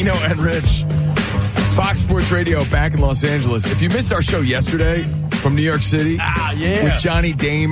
Dino and Rich. Fox Sports Radio back in Los Angeles. If you missed our show yesterday from New York City with Johnny Damon